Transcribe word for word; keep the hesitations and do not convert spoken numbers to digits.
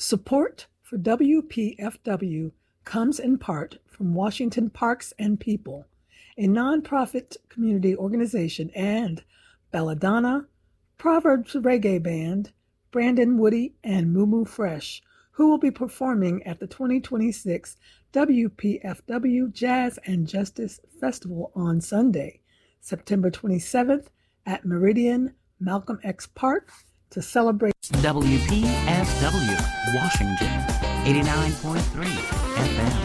Support for W P F W comes in part from Washington Parks and People, a nonprofit community organization, and Belladonna, Proverbs Reggae Band, Brandon Woody, and Moo Fresh, who will be performing at the twenty twenty-six W P F W Jazz and Justice Festival on Sunday, September twenty-seventh at Meridian Malcolm X Park to celebrate W P F W, Washington, eighty-nine point three F M.